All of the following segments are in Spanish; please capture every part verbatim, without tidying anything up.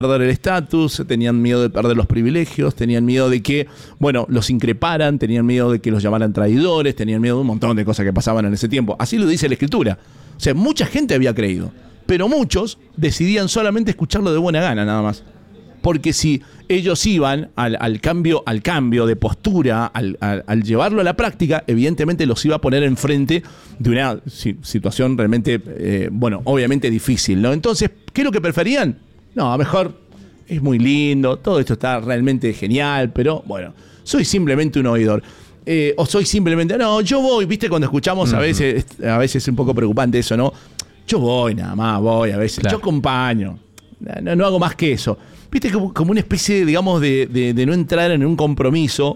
perder el estatus, tenían miedo de perder los privilegios, tenían miedo de que, bueno, los increparan, tenían miedo de que los llamaran traidores, tenían miedo de un montón de cosas que pasaban en ese tiempo. Así lo dice la Escritura. O sea, mucha gente había creído, pero muchos decidían solamente escucharlo de buena gana, nada más. Porque si ellos iban al, al, cambio, al cambio de postura, al, al, al llevarlo a la práctica, evidentemente los iba a poner enfrente de una si, situación realmente, eh, bueno, obviamente difícil, ¿no? Entonces, ¿qué es lo que preferían? No, a mejor es muy lindo, todo esto está realmente genial, pero bueno, soy simplemente un oidor. Eh, o soy simplemente, no, yo voy, viste, cuando escuchamos uh-huh. a veces, a veces es un poco preocupante eso, ¿no? Yo voy nada más, voy a veces, claro. Yo acompaño, no, no hago más que eso. Viste, como, como una especie, digamos, de, de, de no entrar en un compromiso,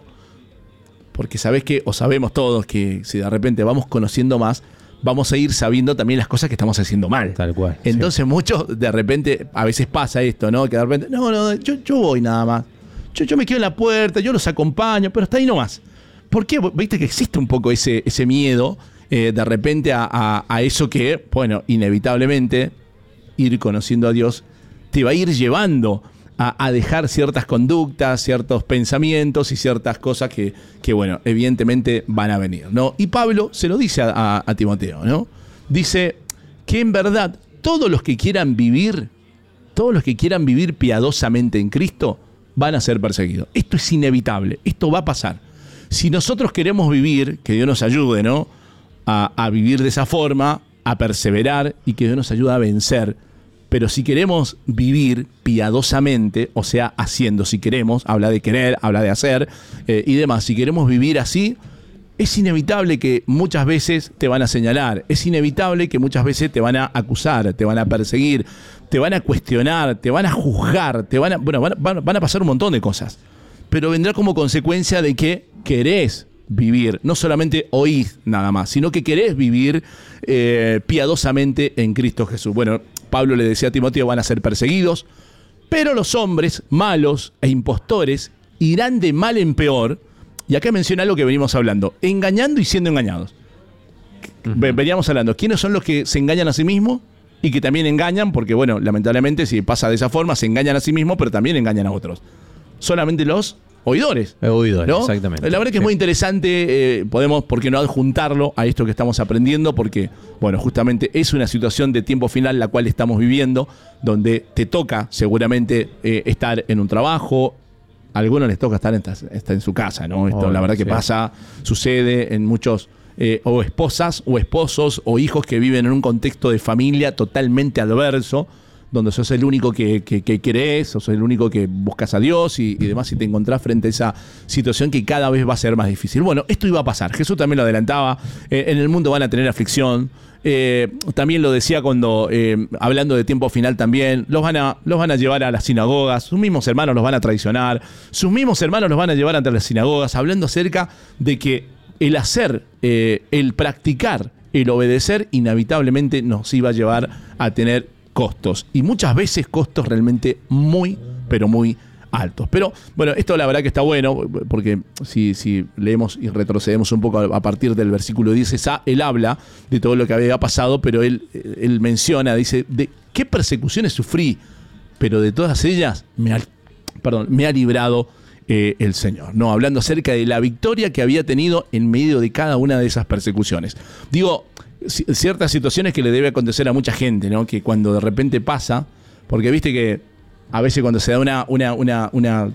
porque sabés que, o sabemos todos que si de repente vamos conociendo más, vamos a ir sabiendo también las cosas que estamos haciendo mal. Tal cual. Entonces, sí. muchos, de repente, a veces pasa esto, ¿no? Que de repente, no, no, yo, yo voy nada más. Yo, yo me quedo en la puerta, yo los acompaño, pero hasta ahí nomás. ¿Por qué? Viste que existe un poco ese, ese miedo, eh, de repente, a, a, a eso que, bueno, inevitablemente, ir conociendo a Dios te va a ir llevando A, a dejar ciertas conductas, ciertos pensamientos y ciertas cosas que, que, bueno, evidentemente van a venir, ¿no? Y Pablo se lo dice a, a, a Timoteo, ¿no? Dice que en verdad todos los que quieran vivir, todos los que quieran vivir piadosamente en Cristo van a ser perseguidos. Esto es inevitable, esto va a pasar. Si nosotros queremos vivir, que Dios nos ayude, ¿no? A, a vivir de esa forma, a perseverar y que Dios nos ayude a vencer. Pero si queremos vivir piadosamente, o sea, haciendo, si queremos, habla de querer, habla de hacer eh, y demás, si queremos vivir así, es inevitable que muchas veces te van a señalar, es inevitable que muchas veces te van a acusar, te van a perseguir, te van a cuestionar, te van a juzgar, te van a, bueno, van a, van a pasar un montón de cosas. Pero vendrá como consecuencia de que querés vivir, no solamente oís nada más, sino que querés vivir eh, piadosamente en Cristo Jesús. Bueno, Pablo le decía a Timoteo, van a ser perseguidos, pero los hombres malos e impostores irán de mal en peor. Y acá menciona lo que venimos hablando, engañando y siendo engañados. Uh-huh. Veníamos hablando, ¿quiénes son los que se engañan a sí mismos y que también engañan? Porque, bueno, lamentablemente si pasa de esa forma, se engañan a sí mismos, pero también engañan a otros. Solamente los oidores. Oidores, ¿no? Exactamente. La verdad que sí. Es muy interesante, eh, podemos, ¿por qué no adjuntarlo a esto que estamos aprendiendo? Porque, bueno, justamente es una situación de tiempo final la cual estamos viviendo, donde te toca seguramente eh, estar en un trabajo, a algunos les toca estar en, estar en su casa, ¿no? Esto, oh, la verdad que sí. pasa, sucede en muchos, eh, o esposas, o esposos, o hijos que viven en un contexto de familia totalmente adverso, donde sos el único que, que, que crees, sos el único que buscas a Dios y, y demás, y te encontrás frente a esa situación que cada vez va a ser más difícil. Bueno, esto iba a pasar, Jesús también lo adelantaba, eh, en el mundo van a tener aflicción, eh, también lo decía cuando, eh, hablando de tiempo final también, los van, a, los van a llevar a las sinagogas, sus mismos hermanos los van a traicionar, sus mismos hermanos los van a llevar ante las sinagogas, hablando acerca de que el hacer, eh, el practicar, el obedecer, inevitablemente nos iba a llevar a tener costos, y muchas veces costos realmente muy, pero muy altos. Pero bueno, esto la verdad que está bueno, porque si, si leemos y retrocedemos un poco a, a partir del versículo diez, él habla de todo lo que había pasado, pero él, él menciona, dice, de qué persecuciones sufrí, pero de todas ellas me ha, perdón, me ha librado eh, el Señor, ¿no? Hablando acerca de la victoria que había tenido en medio de cada una de esas persecuciones. Digo, ciertas situaciones que le debe acontecer a mucha gente, ¿no? Que cuando de repente pasa, porque viste que a veces cuando se da una, una, una, una,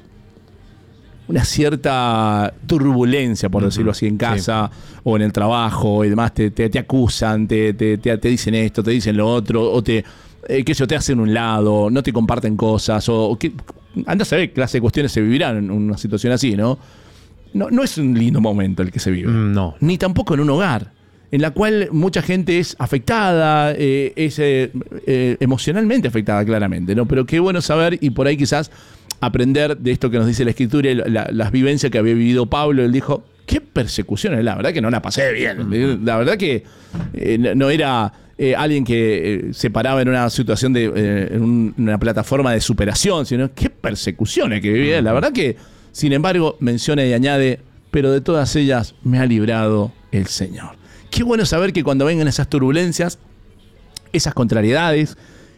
una cierta turbulencia, por uh-huh. decirlo así, en casa sí. o en el trabajo y demás, te, te, te acusan, te, te, te, te dicen esto, te dicen lo otro, o te, eh, que eso te hacen un lado, no te comparten cosas, o, o que, anda a saber qué clase de cuestiones se vivirán en una situación así, ¿no? No, no es un lindo momento el que se vive. Mm, no. Ni tampoco en un hogar, en la cual mucha gente es afectada, eh, es eh, eh, emocionalmente afectada claramente, ¿no? Pero qué bueno saber y por ahí quizás aprender de esto que nos dice la Escritura y la, las vivencias que había vivido Pablo. Él dijo, qué persecuciones, la verdad que no la pasé bien, la verdad que eh, no era eh, alguien que eh, se paraba en una situación de eh, en un, una plataforma de superación, sino qué persecuciones que vivía. La verdad que, sin embargo, menciona y añade, pero de todas ellas me ha librado el Señor. Qué bueno saber que cuando vengan esas turbulencias, esas contrariedades,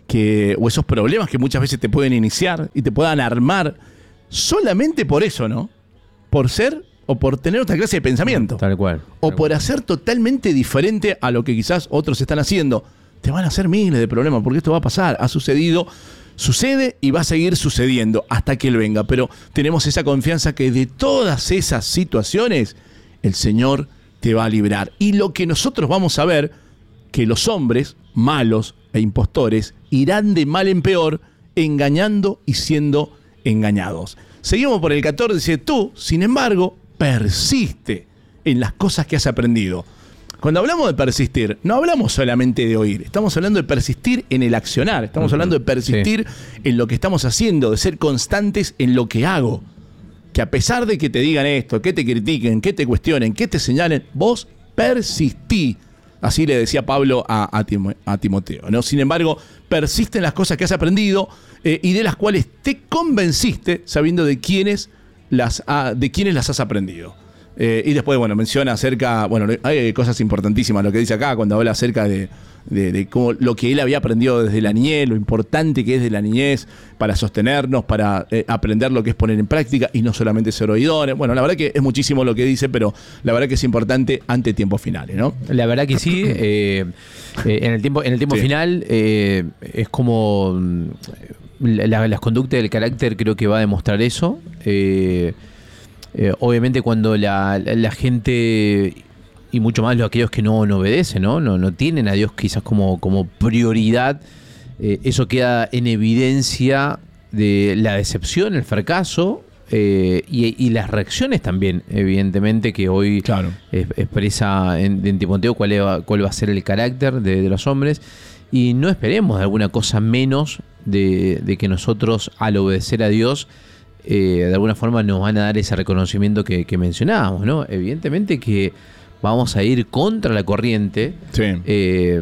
que, o esos problemas que muchas veces te pueden iniciar y te puedan armar solamente por eso, ¿no? Por ser o por tener otra clase de pensamiento. Tal cual. Tal o por cual. hacer totalmente diferente a lo que quizás otros están haciendo. Te van a hacer miles de problemas porque esto va a pasar. Ha sucedido, sucede y va a seguir sucediendo hasta que Él venga. Pero tenemos esa confianza que de todas esas situaciones el Señor te va a librar. Y lo que nosotros vamos a ver, que los hombres malos e impostores irán de mal en peor, engañando y siendo engañados. Seguimos por el catorce, dice, tú, sin embargo, persiste en las cosas que has aprendido. Cuando hablamos de persistir, no hablamos solamente de oír, estamos hablando de persistir en el accionar, estamos uh-huh. hablando de persistir sí. en lo que estamos haciendo, de ser constantes en lo que hago. Que a pesar de que te digan esto, que te critiquen, que te cuestionen, que te señalen, vos persistí. Así le decía Pablo a, a, Tim, a Timoteo, ¿no? Sin embargo, persiste en las cosas que has aprendido eh, y de las cuales te convenciste sabiendo de quiénes las, ha, de quiénes las has aprendido. Eh, y después, bueno, menciona acerca, bueno, hay cosas importantísimas, lo que dice acá cuando habla acerca de, de, de cómo lo que él había aprendido desde la niñez, lo importante que es de la niñez para sostenernos, para eh, aprender lo que es poner en práctica y no solamente ser oidores. Bueno, la verdad que es muchísimo lo que dice, pero la verdad que es importante ante tiempos finales, ¿no? La verdad que sí, eh, eh, en el tiempo, en el tiempo sí. final eh, es como la, las conductas del carácter creo que va a demostrar eso. Eh, Eh, obviamente cuando la, la, la gente, y mucho más los aquellos que no, no obedecen, ¿no? No, no tienen a Dios quizás como, como prioridad, eh, eso queda en evidencia de la decepción, el fracaso eh, y, y las reacciones también, evidentemente, que hoy claro. es, expresa en, en Timoteo cuál va, cuál va a ser el carácter de, de los hombres. Y no esperemos de alguna cosa menos de, de que nosotros, al obedecer a Dios, Eh, de alguna forma nos van a dar ese reconocimiento que, que mencionábamos, ¿no? Evidentemente que vamos a ir contra la corriente, sí. eh,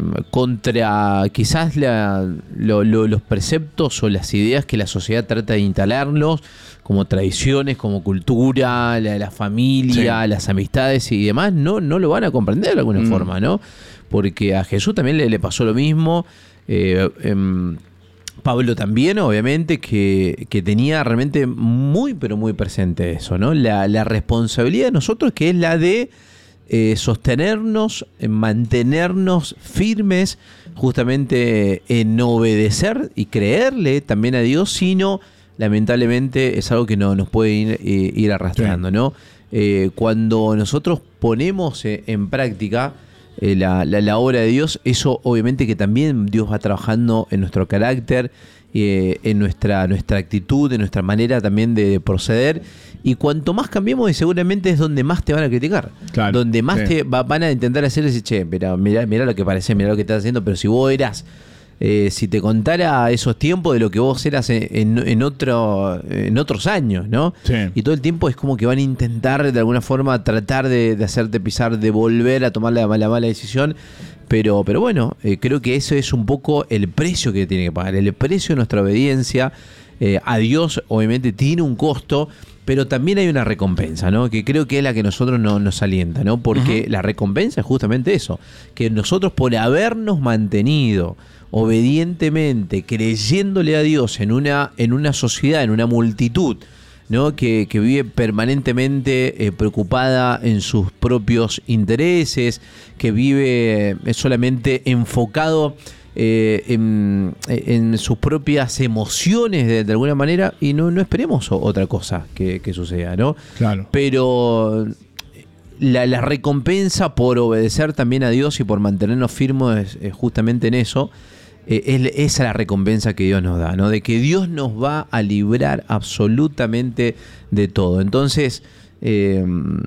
contra quizás la, lo, lo, los preceptos o las ideas que la sociedad trata de instalarnos, como tradiciones, como cultura, la, la familia, sí. las amistades y demás, no, no lo van a comprender de alguna mm. forma, ¿no? Porque a Jesús también le, le pasó lo mismo. Eh, eh, Pablo también, obviamente, que, que tenía realmente muy, pero muy presente eso, ¿no? La, la responsabilidad de nosotros, que es la de eh, sostenernos, mantenernos firmes, justamente en obedecer y creerle también a Dios, sino, lamentablemente, es algo que no, nos puede ir, eh, ir arrastrando, sí. ¿no? Eh, cuando nosotros ponemos eh, en práctica Eh, la, la, la obra de Dios, eso obviamente que también Dios va trabajando en nuestro carácter, eh, en nuestra, nuestra actitud, en nuestra manera también de proceder, y cuanto más cambiemos, seguramente es donde más te van a criticar, claro, donde más sí. te va, van a intentar hacer decir, che, pero mirá, mirá lo que parece, mirá lo que estás haciendo, pero si vos eras, eh, si te contara esos tiempos de lo que vos eras en, en, en, otro, en otros años, ¿no? Sí. Y todo el tiempo es como que van a intentar de alguna forma tratar de, de hacerte pisar, de volver a tomar la, la mala decisión, pero, pero bueno, eh, creo que eso es un poco el precio que tiene que pagar, el precio de nuestra obediencia eh, a Dios. Obviamente tiene un costo, pero también hay una recompensa, ¿no? Que creo que es la que nosotros no, nos alienta, ¿no? Porque uh-huh. la recompensa es justamente eso, que nosotros por habernos mantenido obedientemente, creyéndole a Dios en una, en una sociedad, en una multitud, ¿no? que, que vive permanentemente eh, preocupada en sus propios intereses, que vive eh, solamente enfocado eh, en, en sus propias emociones de, de alguna manera, y no, no esperemos otra cosa que, que suceda, ¿no? Claro. Pero la, la recompensa por obedecer también a Dios y por mantenernos firmes eh, justamente en eso, Eh, es, esa es la recompensa que Dios nos da, ¿no? De que Dios nos va a librar absolutamente de todo. Entonces, eh,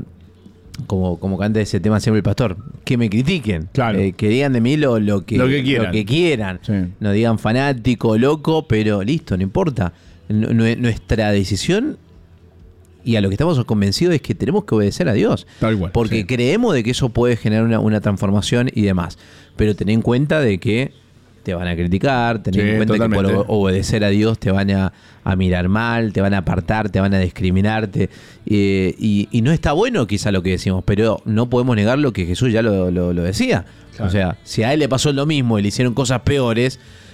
como, como canta ese tema siempre el pastor, que me critiquen, claro. eh, que digan de mí lo, lo, que, lo que quieran, lo que quieran. Sí. No digan fanático, loco, pero listo, no importa. N- nuestra decisión y a lo que estamos convencidos es que tenemos que obedecer a Dios. Tal cual, porque sí. creemos de que eso puede generar una, una transformación y demás. Pero ten en cuenta de que te van a criticar, ten sí, en cuenta totalmente. Que por obedecer a Dios te van a, a mirar mal, te van a apartar, te van a discriminarte. Eh, y, y no está bueno quizá lo que decimos, pero no podemos negar lo que Jesús ya lo, lo, lo decía. Claro. O sea, si a él le pasó lo mismo y le hicieron cosas peores,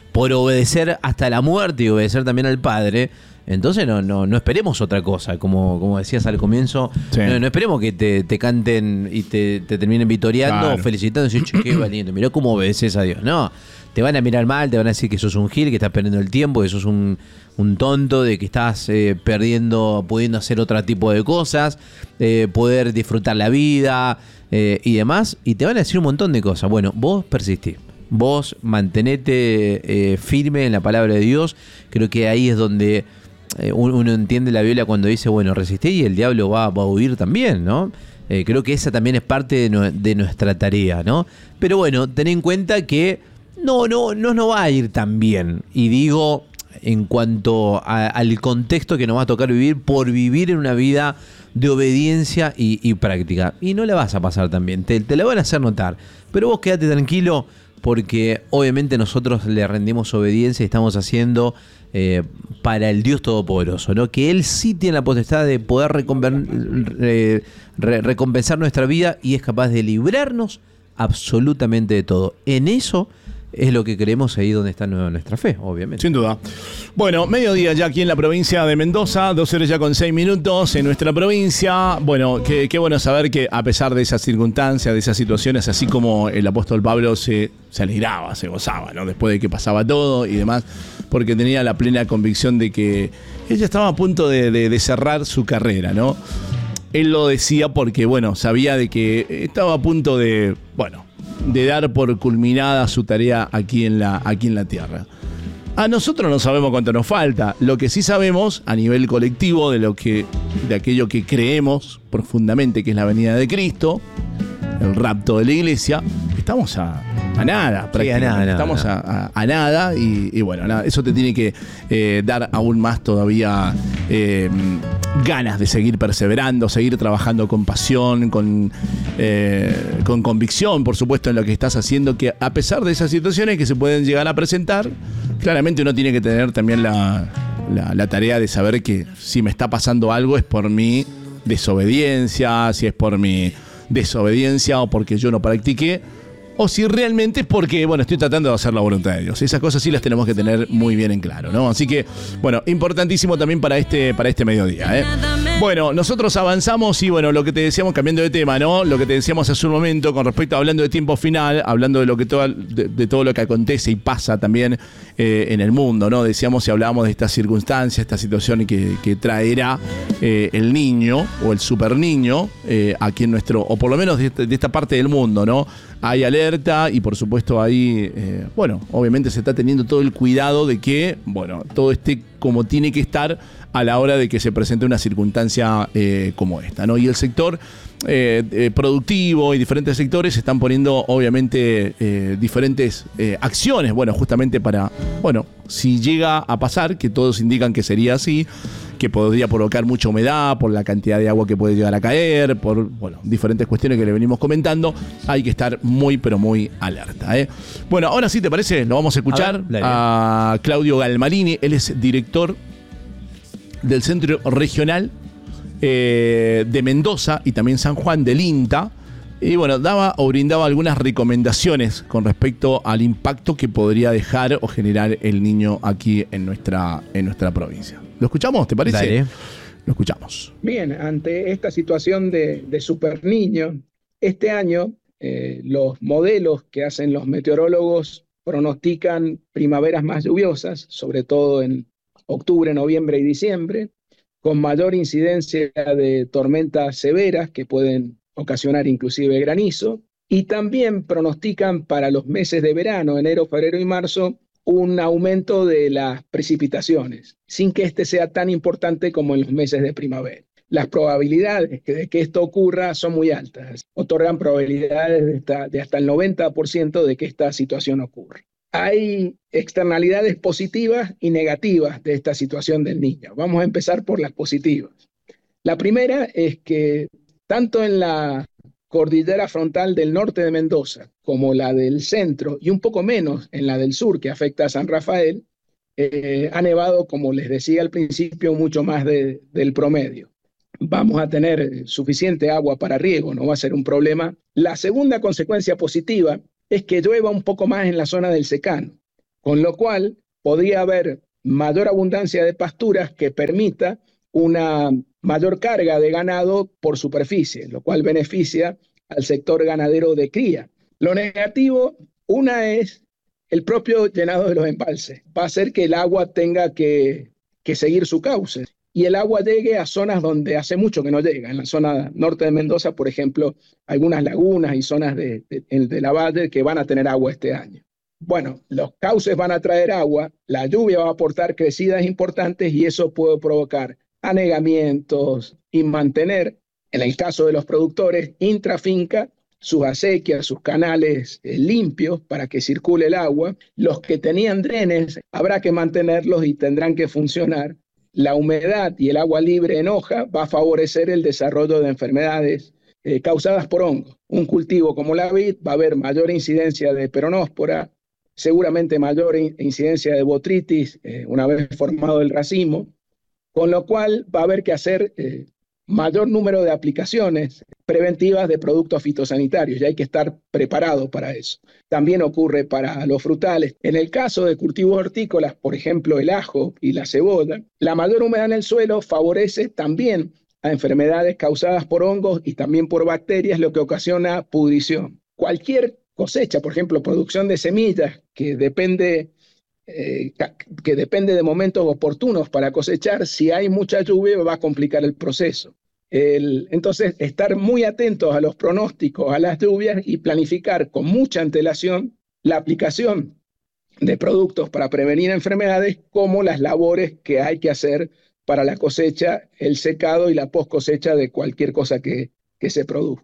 por obedecer hasta la muerte y obedecer también al padre, entonces no, no, no esperemos otra cosa, como, como decías al comienzo, sí. no, no esperemos que te, te canten y te, te terminen vitoreando, claro. felicitando y decir, che, qué valiente, mirá cómo obedeces a Dios. No, te van a mirar mal, te van a decir que sos un gil, que estás perdiendo el tiempo, que sos un, un tonto, de que estás eh, perdiendo, pudiendo hacer otro tipo de cosas, eh, poder disfrutar la vida eh, y demás, y te van a decir un montón de cosas. Bueno, vos persistís. Vos mantenete eh, firme en la palabra de Dios. Creo que ahí es donde eh, uno entiende la Biblia cuando dice, bueno, resistí y el diablo va, va a huir también, ¿no? Eh, creo que esa también es parte de, no, de nuestra tarea, ¿no? Pero bueno, ten en cuenta que no, no, no nos va a ir tan bien. Y digo, en cuanto a, al contexto que nos va a tocar vivir por vivir en una vida de obediencia y, y práctica. Y no la vas a pasar tan bien, te, te la van a hacer notar. Pero vos quédate tranquilo, porque obviamente nosotros le rendimos obediencia y estamos haciendo eh, para el Dios Todopoderoso, ¿no? Que Él sí tiene la potestad de poder recompen- re- re- recompensar nuestra vida y es capaz de librarnos absolutamente de todo. En eso es lo que creemos, ahí donde está nuestra fe, obviamente. Sin duda. Bueno, mediodía ya aquí en la provincia de Mendoza, dos horas ya con seis minutos en nuestra provincia. Bueno, qué, qué bueno saber que a pesar de esas circunstancias, de esas situaciones, así como el apóstol Pablo se, se alegraba, se gozaba, ¿no? Después de que pasaba todo y demás, porque tenía la plena convicción de que ella estaba a punto de, de, de cerrar su carrera, ¿no? Él lo decía porque, bueno, sabía de que estaba a punto de, bueno, de dar por culminada su tarea aquí en la, aquí en la tierra. A nosotros no sabemos cuánto nos falta. Lo que sí sabemos a nivel colectivo de lo que, de aquello que creemos profundamente, que es la venida de Cristo, el rapto de la iglesia, estamos a, a nada, prácticamente. Sí, a nada, estamos nada. A, a, a nada y, y bueno, nada, eso te tiene que eh, dar aún más todavía eh, ganas de seguir perseverando, seguir trabajando con pasión, con, eh, con convicción, por supuesto, en lo que estás haciendo, que a pesar de esas situaciones que se pueden llegar a presentar, claramente uno tiene que tener también la, la, la tarea de saber que si me está pasando algo es por mi desobediencia, si es por mi desobediencia o porque yo no practiqué, o si realmente es porque, bueno, estoy tratando de hacer la voluntad de Dios. Esas cosas sí las tenemos que tener muy bien en claro, ¿no? Así que, bueno, importantísimo también para este, para este mediodía, ¿eh? Bueno, nosotros avanzamos y, bueno, lo que te decíamos, cambiando de tema, ¿no? Lo que te decíamos hace un momento con respecto a hablando de tiempo final, hablando de lo que todo, de, de todo lo que acontece y pasa también eh, en el mundo, ¿no? Decíamos y hablábamos de esta circunstancia, esta situación que, que traerá eh, el niño o el super niño eh, aquí en nuestro, o por lo menos de esta, de esta parte del mundo, ¿no? Hay alerta y por supuesto ahí, eh, bueno, obviamente se está teniendo todo el cuidado de que, bueno, todo esté como tiene que estar a la hora de que se presente una circunstancia eh, como esta, ¿no? Y el sector eh, eh, productivo y diferentes sectores están poniendo obviamente eh, diferentes eh, acciones, bueno, justamente para, bueno, si llega a pasar, que todos indican que sería así, que podría provocar mucha humedad por la cantidad de agua que puede llegar a caer, por, bueno, diferentes cuestiones que le venimos comentando, hay que estar muy, pero muy alerta, ¿eh? Bueno, ahora sí, ¿te parece? Lo vamos a escuchar a, ver, a Claudio Galmarini, él es director del Centro Regional eh, de Mendoza y también San Juan del INTA, y bueno, daba o brindaba algunas recomendaciones con respecto al impacto que podría dejar o generar el niño aquí en nuestra, en nuestra provincia. ¿Lo escuchamos? ¿Te parece? Dale. Lo escuchamos. Bien, ante esta situación de, de super niño, este año eh, los modelos que hacen los meteorólogos pronostican primaveras más lluviosas, sobre todo en octubre, noviembre y diciembre, con mayor incidencia de tormentas severas que pueden ocasionar inclusive granizo, y también pronostican para los meses de verano, enero, febrero y marzo, un aumento de las precipitaciones, sin que este sea tan importante como en los meses de primavera. Las probabilidades de que esto ocurra son muy altas, otorgan probabilidades de hasta, de hasta el noventa por ciento de que esta situación ocurra. Hay externalidades positivas y negativas de esta situación del niño. Vamos a empezar por las positivas. La primera es que tanto en la cordillera frontal del norte de Mendoza como la del centro y un poco menos en la del sur que afecta a San Rafael, eh, ha nevado, como les decía al principio, mucho más de, del promedio. Vamos a tener suficiente agua para riego, no va a ser un problema. La segunda consecuencia positiva es que llueva un poco más en la zona del secano. con lo cual podría haber mayor abundancia de pasturas que permita una mayor carga de ganado por superficie, lo cual beneficia al sector ganadero de cría. Lo negativo, una es el propio llenado de los embalses. Va a hacer que el agua tenga que, que seguir su cauce y el agua llegue a zonas donde hace mucho que no llega. En la zona norte de Mendoza, por ejemplo, algunas lagunas y zonas de, de, de la valle que van a tener agua este año. Bueno, los cauces van a traer agua, la lluvia va a aportar crecidas importantes y eso puede provocar anegamientos y mantener, en el caso de los productores, intrafinca, sus acequias, sus canales eh, limpios para que circule el agua. Los que tenían drenes habrá que mantenerlos y tendrán que funcionar. La humedad y el agua libre en hoja va a favorecer el desarrollo de enfermedades eh, causadas por hongos. Un cultivo como la vid va a haber mayor incidencia de peronóspora, seguramente mayor incidencia de botrytis eh, una vez formado el racimo, con lo cual va a haber que hacer eh, mayor número de aplicaciones preventivas de productos fitosanitarios y hay que estar preparado para eso. También ocurre para los frutales. En el caso de cultivos hortícolas, por ejemplo el ajo y la cebolla, la mayor humedad en el suelo favorece también a enfermedades causadas por hongos y también por bacterias, lo que ocasiona pudrición. Cualquier cosecha, por ejemplo, producción de semillas, que depende, eh, que depende de momentos oportunos para cosechar, si hay mucha lluvia va a complicar el proceso. El, entonces, estar muy atentos a los pronósticos, a las lluvias y planificar con mucha antelación la aplicación de productos para prevenir enfermedades, como las labores que hay que hacer para la cosecha, el secado y la post cosecha de cualquier cosa que, que se produzca.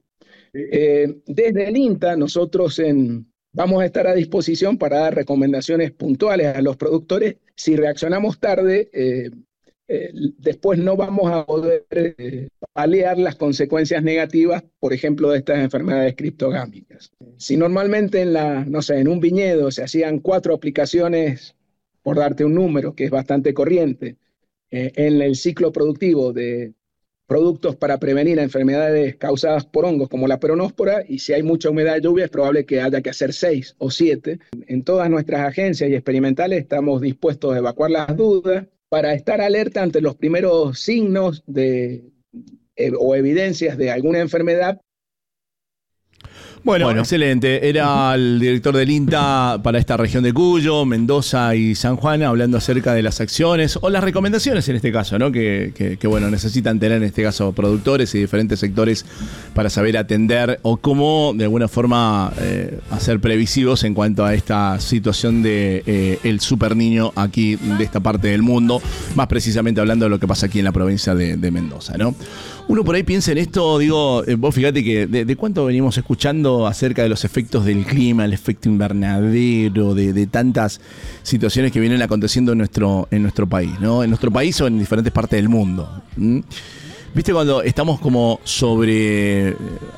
Eh, desde el INTA nosotros en, vamos a estar a disposición para dar recomendaciones puntuales a los productores. Si reaccionamos tarde, eh, eh, después no vamos a poder eh, paliar las consecuencias negativas, por ejemplo, de estas enfermedades criptogámicas. Si normalmente en, la, no sé, en un viñedo se hacían cuatro aplicaciones, por darte un número que es bastante corriente, eh, en el ciclo productivo de productos para prevenir enfermedades causadas por hongos como la peronóspora, y si hay mucha humedad de lluvia es probable que haya que hacer seis o siete. En todas nuestras agencias y experimentales estamos dispuestos a evacuar las dudas para estar alerta ante los primeros signos de, eh, o evidencias de alguna enfermedad. Bueno, bueno, excelente. Era el director del INTA para esta región de Cuyo, Mendoza y San Juan, hablando acerca de las acciones o las recomendaciones en este caso, ¿no? Que, que, que bueno, necesitan tener en este caso productores y diferentes sectores para saber atender o cómo de alguna forma eh, hacer previsivos en cuanto a esta situación de eh, el super niño aquí de esta parte del mundo, más precisamente hablando de lo que pasa aquí en la provincia de, de Mendoza, ¿no? Uno por ahí piensa en esto, digo, eh, vos fíjate que de, de cuánto venimos escuchando acerca de los efectos del clima, el efecto invernadero, de, de tantas situaciones que vienen aconteciendo en nuestro, en nuestro país, ¿no? En nuestro país o en diferentes partes del mundo. ¿Mm? ¿Viste cuando estamos como sobre,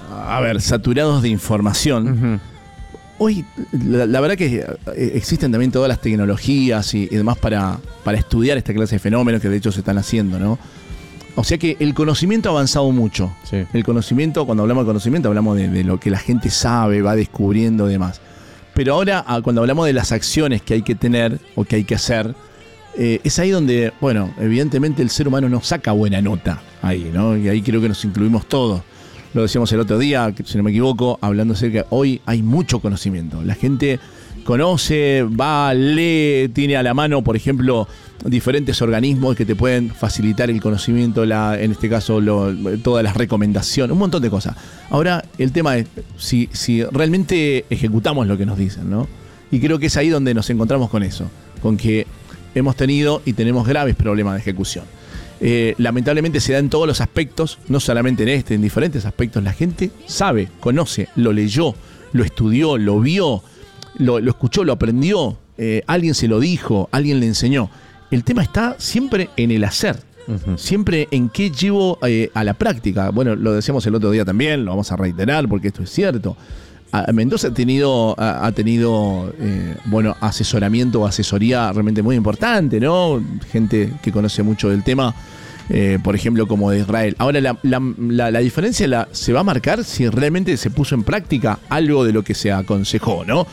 a ver, saturados de información? Uh-huh. Hoy, la, la verdad que existen también todas las tecnologías y, y demás para, para estudiar esta clase de fenómenos que de hecho se están haciendo, ¿no? O sea que el conocimiento ha avanzado mucho. Sí. El conocimiento, cuando hablamos de conocimiento, hablamos de, de lo que la gente sabe, va descubriendo y demás. Pero ahora, cuando hablamos de las acciones que hay que tener o que hay que hacer, eh, es ahí donde, bueno, evidentemente el ser humano no saca buena nota ahí, ¿no? Y ahí creo que nos incluimos todos. Lo decíamos el otro día, si no me equivoco, hablando acerca de hoy hay mucho conocimiento. La gente conoce, va, lee, tiene a la mano, por ejemplo, diferentes organismos que te pueden facilitar el conocimiento, la, en este caso lo, todas las recomendaciones, un montón de cosas. Ahora el tema es si, si realmente ejecutamos lo que nos dicen, ¿no? Y creo que es ahí donde nos encontramos con eso, con que hemos tenido y tenemos graves problemas de ejecución. Eh, lamentablemente se da en todos los aspectos, no solamente en este, en diferentes aspectos. La gente sabe, conoce, lo leyó, lo estudió, lo vio, Lo, lo escuchó, lo aprendió, eh, alguien se lo dijo, alguien le enseñó. El tema está siempre en el hacer, uh-huh. Siempre en qué llevo eh, a la práctica. Bueno, lo decíamos el otro día también, lo vamos a reiterar porque esto es cierto. A, Mendoza ha tenido, ha, ha tenido eh, bueno, asesoramiento o asesoría realmente muy importante, ¿no? Gente que conoce mucho del tema, eh, por ejemplo, como de Israel. Ahora, la, la, la, la diferencia la, se va a marcar si realmente se puso en práctica algo de lo que se aconsejó, ¿no?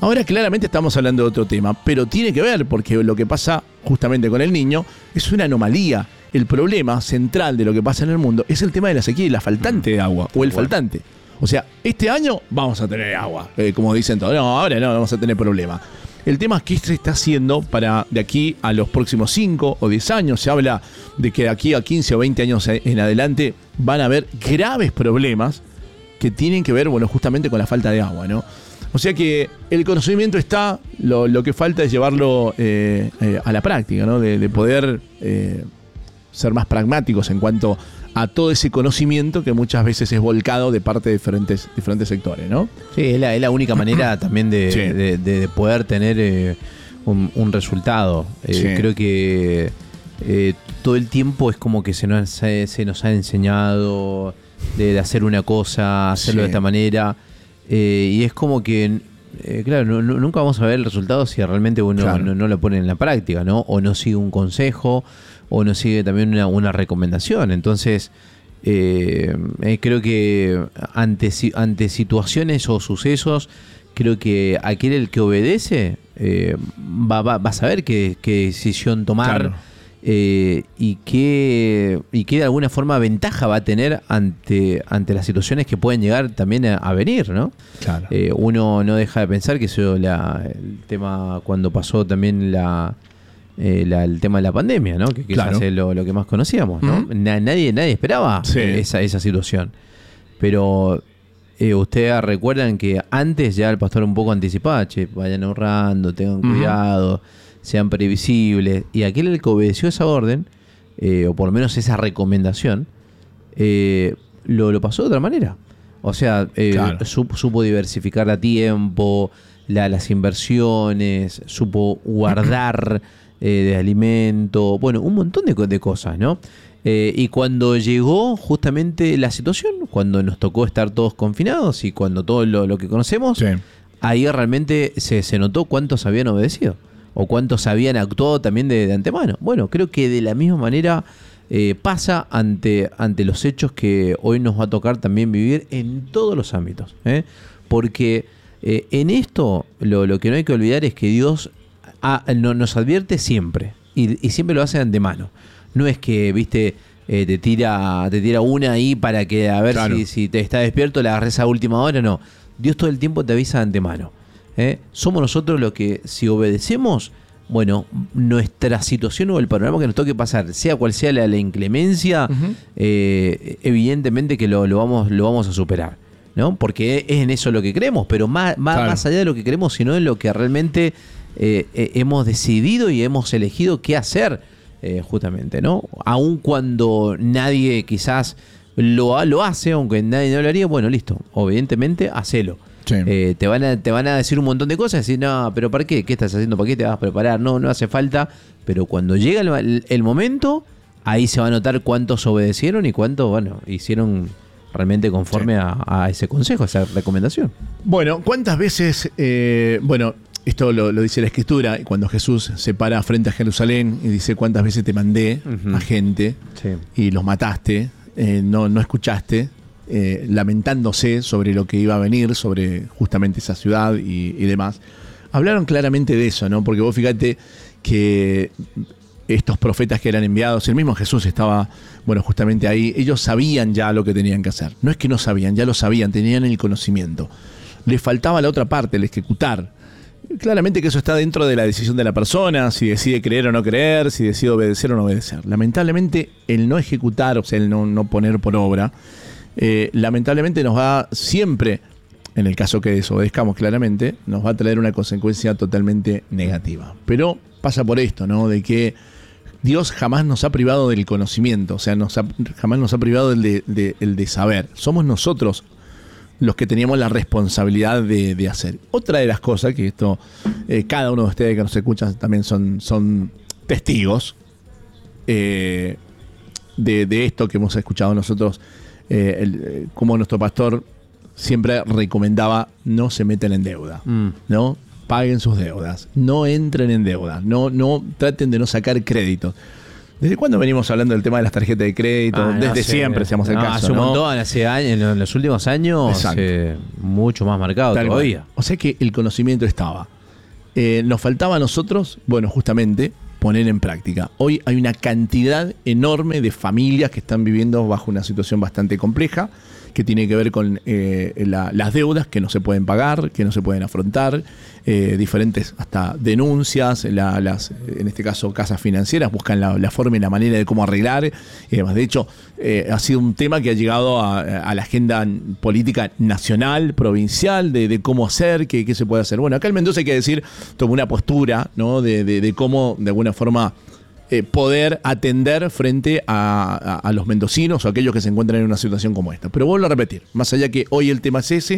Ahora claramente estamos hablando de otro tema, pero tiene que ver porque lo que pasa justamente con el Niño es una anomalía. El problema central de lo que pasa en el mundo es el tema de la sequía y la faltante de agua, o el Bueno. faltante. O sea, este año vamos a tener agua, eh, como dicen todos. No, ahora no vamos a tener problema. El tema es qué se está haciendo para de aquí a los próximos cinco o diez años. Se habla de que de aquí a quince o veinte años en adelante van a haber graves problemas que tienen que ver, bueno, justamente con la falta de agua, ¿no? O sea que el conocimiento está, lo, lo que falta es llevarlo eh, eh, a la práctica, ¿no? De, de poder eh, ser más pragmáticos en cuanto a todo ese conocimiento que muchas veces es volcado de parte de diferentes, diferentes sectores, ¿no? Sí, es la, es la única manera también de, Sí. de, de- de poder tener eh, un, un resultado. Eh, Sí. Creo que eh, todo el tiempo es como que se nos, se, se nos ha enseñado de, de hacer una cosa, hacerlo Sí. de esta manera. Eh, y es como que, eh, claro, no- no- nunca vamos a ver el resultado si realmente uno Claro. no, no lo pone en la práctica, ¿no? O no sigue un consejo, o no sigue también una, una recomendación. Entonces, eh, eh, creo que ante, si- ante situaciones o sucesos, creo que aquel el que obedece eh, va, va- va a saber qué, qué decisión tomar. Claro. eh, y qué y qué de alguna forma ventaja va a tener ante, ante las situaciones que pueden llegar también a, a venir, ¿no? Claro. Eh, uno no deja de pensar que eso, la, el tema cuando pasó también la, eh, la- el tema de la pandemia, ¿no? Que quizás Claro. es lo, lo que más conocíamos, ¿no? Ujú. Na- nadie, nadie esperaba Sí. eh, esa, esa situación. Pero eh, ustedes recuerdan que antes ya el pastor un poco anticipaba, che, vayan ahorrando, tengan Ujú. cuidado, sean previsibles. Y aquel el que obedeció esa orden, eh, o por lo menos esa recomendación, eh, lo, lo pasó de otra manera. O sea, eh, Claro. supo, supo diversificar a tiempo, la- las inversiones, supo guardar eh, de alimento, bueno, un montón de, co- de cosas, ¿no? Eh, y cuando llegó justamente la situación, cuando nos tocó estar todos confinados y cuando todo lo, lo que conocemos, Sí. ahí realmente se, se notó cuántos habían obedecido o cuántos habían actuado también de, de antemano. Bueno, creo que de la misma manera eh, pasa ante, ante los hechos que hoy nos va a tocar también vivir en todos los ámbitos. ¿eh? Porque eh, en esto lo, lo que no hay que olvidar es que Dios ha- no, nos advierte siempre y, y siempre lo hace de antemano. No es que, viste, eh, te tira te tira una ahí para que a ver Claro. si, si te está despierto, la agarres a última hora. No, Dios todo el tiempo te avisa de antemano. ¿eh? Somos nosotros los que, si obedecemos, bueno, nuestra situación o el panorama que nos toque pasar, sea cual sea la, la inclemencia, Ujú. eh, evidentemente que lo, lo vamos, lo vamos a superar, ¿no? Porque es en eso lo que creemos, pero más, más, Claro. más allá de lo que creemos, sino en lo que realmente eh, eh, hemos decidido y hemos elegido qué hacer, eh, justamente, ¿no? Aun cuando nadie quizás lo, ha- lo hace, aunque nadie no lo haría, bueno, listo, obedientemente, hacelo. Sí. Eh, te, van a, te van a decir un montón de cosas, decir, no, pero ¿para qué? ¿Qué estás haciendo? ¿Para qué te vas a preparar? No, no hace falta. Pero cuando llega el, el- el momento, ahí se va a notar cuántos obedecieron y cuántos, bueno, hicieron realmente conforme Sí. a, a ese consejo, a esa recomendación. Bueno, ¿cuántas veces, eh, bueno, esto lo, lo dice la Escritura, cuando Jesús se para frente a Jerusalén y dice cuántas veces te mandé Ujú. a gente Sí. y los mataste, eh, no, no escuchaste, eh, lamentándose sobre lo que iba a venir, sobre justamente esa ciudad y, y demás. Hablaron claramente de eso, ¿no? Porque vos fíjate que estos profetas que eran enviados, el mismo Jesús estaba, bueno, justamente ahí, ellos sabían ya lo que tenían que hacer. No es que no sabían, ya lo sabían, tenían el conocimiento. Les faltaba la otra parte, el ejecutar. Claramente que eso está dentro de la decisión de la persona, si decide creer o no creer, si decide obedecer o no obedecer. Lamentablemente, el no ejecutar, o sea, el no, no poner por obra, eh, lamentablemente nos va siempre, en el caso que desobedezcamos claramente, nos va a traer una consecuencia totalmente negativa. Pero pasa por esto, ¿no? De que Dios jamás nos ha privado del conocimiento, o sea, nos ha- jamás nos ha privado del de, de- el de saber. Somos nosotros los que teníamos la responsabilidad de, de hacer. Otra de las cosas, que esto, eh, cada uno de ustedes que nos escuchan también son, son testigos eh, de, de esto que hemos escuchado nosotros, eh, el- eh, como nuestro pastor siempre recomendaba, no se metan en deuda, Mm. ¿no? Paguen sus deudas, no entren en deuda, no, no traten de no sacar créditos. ¿Desde cuándo venimos hablando del tema de las tarjetas de crédito? Ah, no, Desde hace, siempre, seamos el no, caso. Hace un ¿no? montón, hace años, en los últimos años, eh, mucho más marcado Tal todavía. cual. O sea que el conocimiento estaba. Eh, nos faltaba a nosotros, bueno, justamente, poner en práctica. Hoy hay una cantidad enorme de familias que están viviendo bajo una situación bastante compleja, que tiene que ver con eh, la, las deudas que no se pueden pagar, que no se pueden afrontar, eh, diferentes hasta denuncias, la, las, en este caso casas financieras buscan la, la forma y la manera de cómo arreglar, y demás. De hecho, eh, ha sido un tema que ha llegado a, a la agenda política nacional, provincial, de, de cómo hacer, qué, qué se puede hacer. Bueno, acá en Mendoza hay que decir, tomó una postura, ¿no? de, de, de cómo, de alguna forma, Eh, poder atender frente a, a, a los mendocinos o a aquellos que se encuentran en una situación como esta. Pero vuelvo a repetir, más allá que hoy el tema es ese,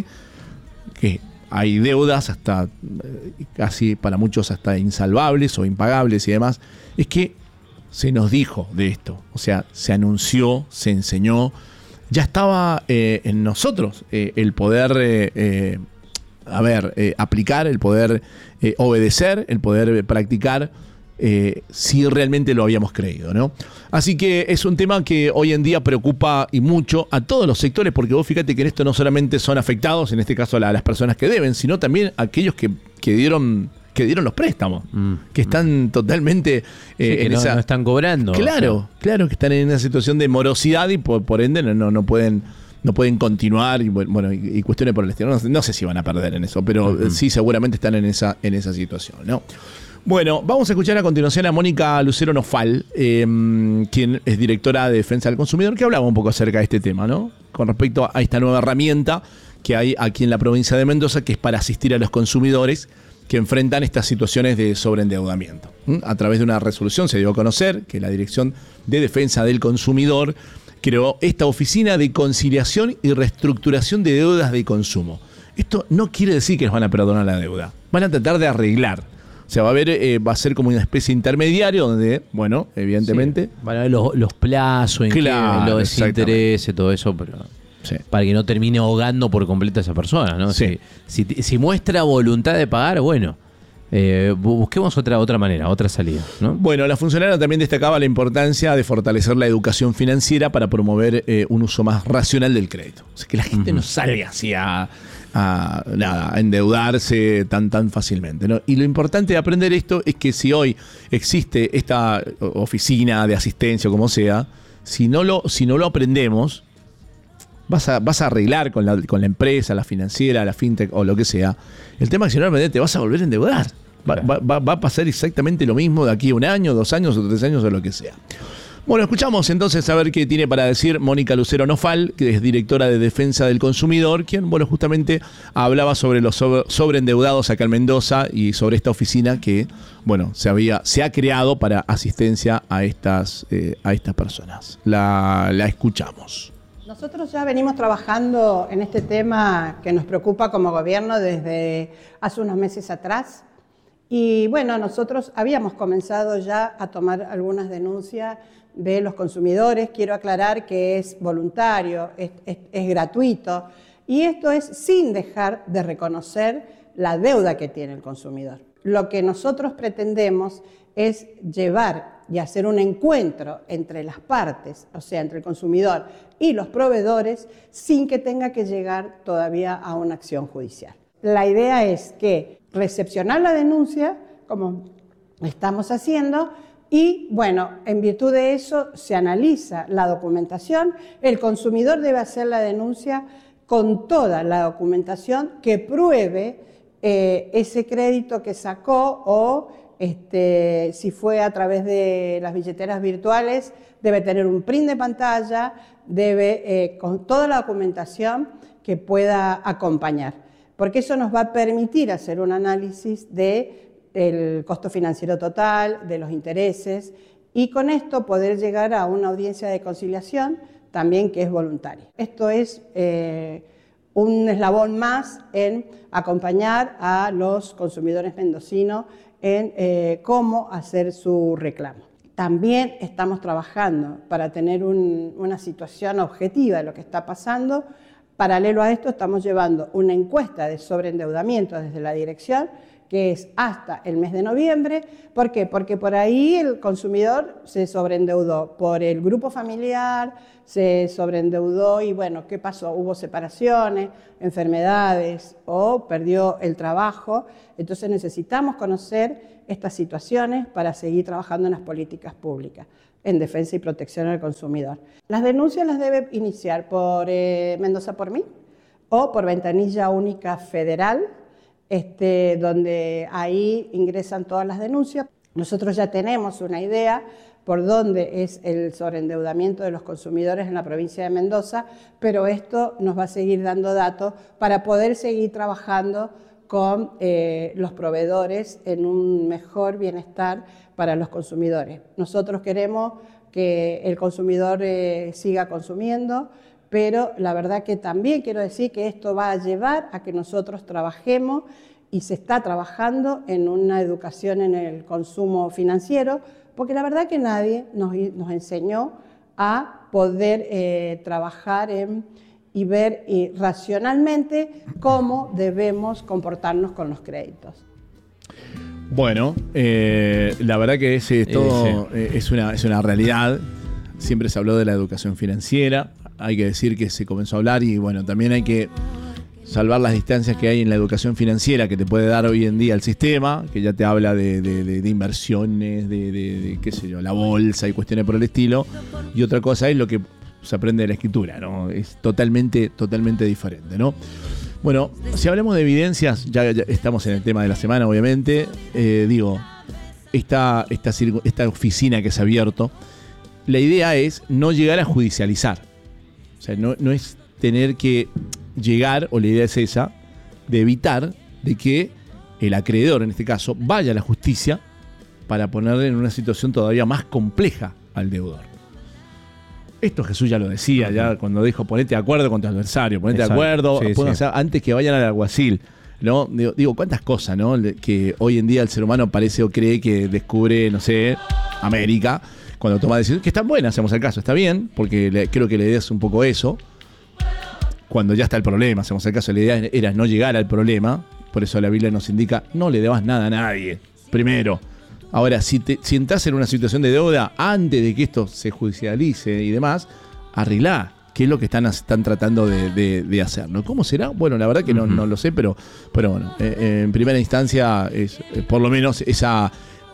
que hay deudas hasta eh, casi para muchos hasta insalvables o impagables y demás, es que se nos dijo de esto, o sea, se anunció, se enseñó, ya estaba eh, en nosotros eh, el poder, eh, eh, a ver, eh, aplicar, el poder eh, obedecer, el poder practicar, Eh, si realmente lo habíamos creído, ¿no? Así que es un tema que hoy en día preocupa y mucho a todos los sectores, porque vos fíjate que en esto no solamente son afectados, en este caso a la, las personas que deben, sino también a aquellos que, que dieron que dieron los préstamos, mm. que están totalmente eh, sí, que en no, esa, no están cobrando. Claro, o sea. claro que están en una situación de morosidad y por, por ende no, no pueden no pueden continuar y bueno y, y cuestiones por el estilo. No, no sé si van a perder en eso, pero uh-huh. sí seguramente están en esa en esa situación, ¿no? Bueno, vamos a escuchar a continuación a Mónica Lucero Nofal, eh, quien es directora de Defensa del Consumidor, que hablaba un poco acerca de este tema, ¿no? Con respecto a esta nueva herramienta que hay aquí en la provincia de Mendoza, que es para asistir a los consumidores que enfrentan estas situaciones de sobreendeudamiento. ¿Mm? A través de una resolución se dio a conocer que la Dirección de Defensa del Consumidor creó esta oficina de conciliación y reestructuración de deudas de consumo. Esto no quiere decir que les van a perdonar la deuda, van a tratar de arreglar. O sea, va a haber, eh, va a ser como una especie de intermediario donde, bueno, evidentemente... Sí, van a ver los, los plazos, en claro, qué, los desintereses, todo eso, pero sí. Para que no termine ahogando por completo a esa persona, ¿no? Sí. Si, si, si muestra voluntad de pagar, bueno, eh, busquemos otra, otra manera, otra salida, ¿no? Bueno, la funcionaria también destacaba la importancia de fortalecer la educación financiera para promover eh, un uso más racional del crédito. O sea, que la gente uh-huh. no salga hacia... A, nada, a endeudarse tan, tan fácilmente, ¿no? Y lo importante de aprender esto es que si hoy existe esta oficina de asistencia o como sea, si no lo, si no lo aprendemos, vas a, vas a arreglar con la, con la empresa, la financiera, la fintech o lo que sea. El tema es que si no lo aprendes te vas a volver a endeudar. Va, va, va, va a pasar exactamente lo mismo de aquí a un año, dos años o tres años o lo que sea. Bueno, escuchamos entonces a ver qué tiene para decir Mónica Lucero Nofal, que es directora de Defensa del Consumidor, quien, bueno, justamente hablaba sobre los sobre, sobreendeudados acá en Mendoza y sobre esta oficina que, bueno, se había se ha creado para asistencia a estas, eh, a estas personas. La, la escuchamos. Nosotros ya venimos trabajando en este tema que nos preocupa como gobierno desde hace unos meses atrás. Y bueno, nosotros habíamos comenzado ya a tomar algunas denuncias de los consumidores. Quiero aclarar que es voluntario, es, es, es gratuito y esto es sin dejar de reconocer la deuda que tiene el consumidor. Lo que nosotros pretendemos es llevar y hacer un encuentro entre las partes, o sea, entre el consumidor y los proveedores, sin que tenga que llegar todavía a una acción judicial. La idea es que recepcionar la denuncia, como estamos haciendo, y bueno, en virtud de eso se analiza la documentación. El consumidor debe hacer la denuncia con toda la documentación que pruebe eh, ese crédito que sacó o este, si fue a través de las billeteras virtuales, debe tener un print de pantalla, debe eh, con toda la documentación que pueda acompañar, porque eso nos va a permitir hacer un análisis de el costo financiero total, de los intereses, y con esto poder llegar a una audiencia de conciliación también que es voluntaria. Esto es eh, un eslabón más en acompañar a los consumidores mendocinos en eh, cómo hacer su reclamo. También estamos trabajando para tener un, una situación objetiva de lo que está pasando. Paralelo a esto, estamos llevando una encuesta de sobreendeudamiento desde la dirección que es hasta el mes de noviembre. ¿Por qué? Porque por ahí el consumidor se sobreendeudó por el grupo familiar, se sobreendeudó y bueno, ¿qué pasó? Hubo separaciones, enfermedades o perdió el trabajo. Entonces necesitamos conocer estas situaciones para seguir trabajando en las políticas públicas en defensa y protección al consumidor. Las denuncias las debe iniciar por eh, Mendoza por mí o por Ventanilla Única Federal, Este, donde ahí ingresan todas las denuncias. Nosotros ya tenemos una idea por dónde es el sobreendeudamiento de los consumidores en la provincia de Mendoza, pero esto nos va a seguir dando datos para poder seguir trabajando con eh, los proveedores en un mejor bienestar para los consumidores. Nosotros queremos que el consumidor eh, siga consumiendo, pero la verdad que también quiero decir que esto va a llevar a que nosotros trabajemos y se está trabajando en una educación en el consumo financiero, porque la verdad que nadie nos, nos enseñó a poder eh, trabajar en, y ver y racionalmente cómo debemos comportarnos con los créditos. Bueno, eh, la verdad que ese es todo, eh, sí. es, una, es una realidad. Siempre se habló de la educación financiera. Hay que decir que se comenzó a hablar y bueno, también hay que salvar las distancias que hay en la educación financiera que te puede dar hoy en día el sistema, que ya te habla de, de, de, de inversiones, de, de, de qué sé yo, la bolsa y cuestiones por el estilo. Y otra cosa es lo que se aprende de la escritura, ¿no? Es totalmente, totalmente diferente, ¿no? Bueno, si hablamos de evidencias, ya, ya estamos en el tema de la semana, obviamente. Eh, digo, esta, esta, esta oficina que se ha abierto, la idea es no llegar a judicializar. O sea, no, no es tener que llegar, o la idea es esa, de evitar de que el acreedor, en este caso, vaya a la justicia para ponerle en una situación todavía más compleja al deudor. Esto Jesús ya lo decía, ya cuando dijo ponete de acuerdo con tu adversario, ponete Exacto. de acuerdo, sí, sí. Hacer, antes que vayan al alguacil. ¿No? Digo, digo, cuántas cosas, ¿no? Que hoy en día el ser humano parece o cree que descubre, no sé, América. Cuando toma decisiones, que están buenas, hacemos el caso, está bien, porque le, creo que la idea es un poco eso. Cuando ya está el problema, hacemos el caso, la idea era no llegar al problema, por eso la Biblia nos indica, no le debas nada a nadie, primero. Ahora, si, te, si entras en una situación de deuda, antes de que esto se judicialice y demás, arreglá, que es lo que están, están tratando de, de, de hacer, ¿no? ¿Cómo será? Bueno, la verdad que no, uh-huh. no lo sé, pero, pero bueno, eh, en primera instancia es eh, por lo menos esa...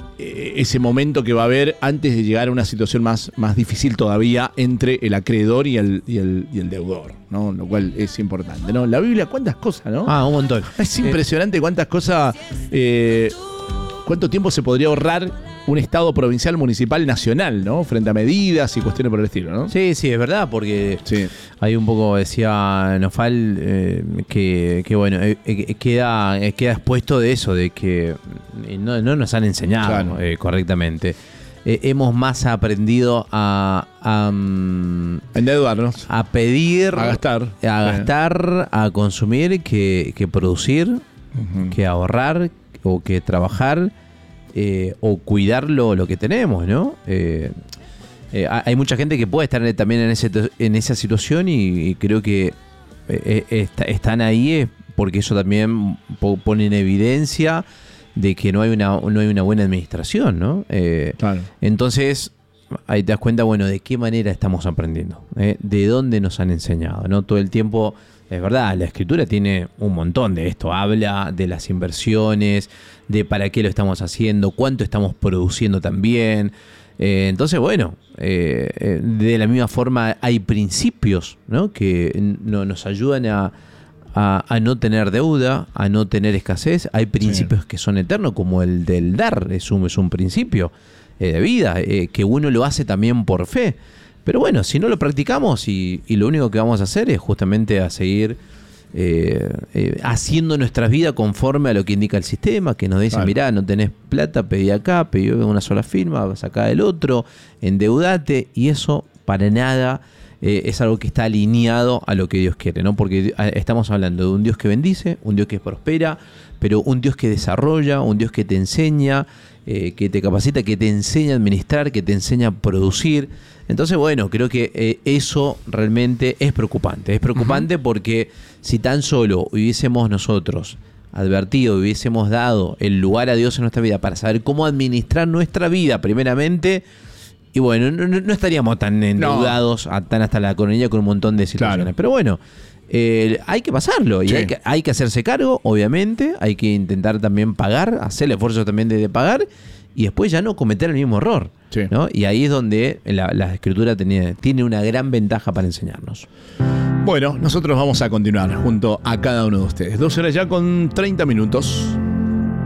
ese momento que va a haber antes de llegar a una situación más, más difícil todavía entre el acreedor y el, y el, y el deudor, ¿no? Lo cual es importante, ¿no? La Biblia, cuántas cosas, ¿no? Ah, un montón. Es impresionante cuántas cosas, eh, cuánto tiempo se podría ahorrar un estado provincial, municipal, nacional, ¿no? Frente a medidas y cuestiones por el estilo, ¿no? Sí, sí, es verdad, porque sí. hay un poco, decía Nofal, eh, que, que bueno, eh, eh, queda, eh, queda expuesto de eso, de que no, no nos han enseñado claro. eh, correctamente. Eh, hemos más aprendido a, a um, endeudarnos, a pedir, a gastar, a gastar, a consumir, que, que producir, uh-huh. que ahorrar o que trabajar. Eh, o cuidar lo, lo que tenemos, ¿no? Eh, eh, hay mucha gente que puede estar también en, ese, en esa situación y, y creo que eh, est- están ahí porque eso también pone en evidencia de que no hay una, no hay una buena administración, ¿no? Eh, claro. Entonces, ahí te das cuenta, bueno, de qué manera estamos aprendiendo, ¿eh? De dónde nos han enseñado, ¿no? Todo el tiempo... Es verdad, la escritura tiene un montón de esto. Habla de las inversiones, de para qué lo estamos haciendo, cuánto estamos produciendo también. Eh, entonces, bueno, eh, de la misma forma hay principios, ¿no? que no, nos ayudan a, a, a no tener deuda, a no tener escasez. Hay principios sí. que son eternos, como el del dar, es un, es un principio eh, de vida, eh, que uno lo hace también por fe. Pero bueno, si no lo practicamos y, y lo único que vamos a hacer es justamente a seguir eh, eh, haciendo nuestras vidas conforme a lo que indica el sistema, que nos dice, claro. mirá, no tenés plata, pedí acá, pedí una sola firma, sacá del otro, endeudate, y eso para nada eh, es algo que está alineado a lo que Dios quiere, ¿no? Porque estamos hablando de un Dios que bendice, un Dios que prospera, pero un Dios que desarrolla, un Dios que te enseña, eh, que te capacita, que te enseña a administrar, que te enseña a producir. Entonces, bueno, creo que eh, eso realmente es preocupante. Es preocupante uh-huh. porque si tan solo hubiésemos nosotros advertido, hubiésemos dado el lugar a Dios en nuestra vida para saber cómo administrar nuestra vida primeramente, y bueno, no, no estaríamos tan endeudados, no. a, tan hasta la coronilla con un montón de situaciones. Claro. Pero bueno, eh, hay que pasarlo, y sí. hay, que, hay que hacerse cargo, obviamente, hay que intentar también pagar, hacer el esfuerzo también de, de pagar, y después ya no cometer el mismo error. Sí. ¿No? Y ahí es donde la, la Escritura tiene, tiene una gran ventaja para enseñarnos. Bueno, nosotros vamos a continuar junto a cada uno de ustedes. Dos horas ya con treinta minutos.